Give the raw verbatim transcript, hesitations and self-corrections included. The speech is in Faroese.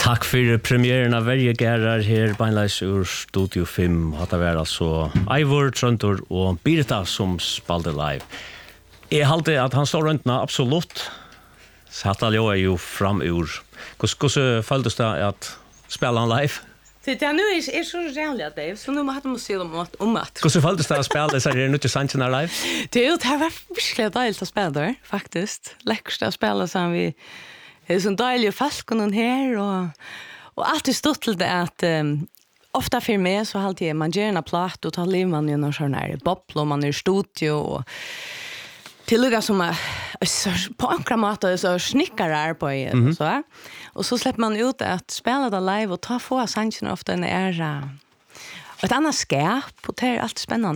Tack för premiären av varje gärar här beinleis ur Studio fem. Hatta var alltså Ivor Tröntor och Birta som spelade live. Jag halte att han står runt absolut. Så hatta jag är ju fram ur. Hur hur följdes det att spela han live? Det är nu är är så jävla Dave, så nu måste man se om att om att. Hur följdes det att spela så här nu Sanchen live? Det är det var verkligen dejligt att spela där faktiskt. Läckert att spela som vi det är så dejligt falkonen här och och allt är stort till det att um, ofta för mig så alltid man gör en platt och tar liv man ju någon sån här bopplo man är i studio och tillugga som är på en kramata så snickare på mm-hmm. så och så släpper man ut att spela det live och ta få sanchen ofta en är ett annat skap och det är allt spännande.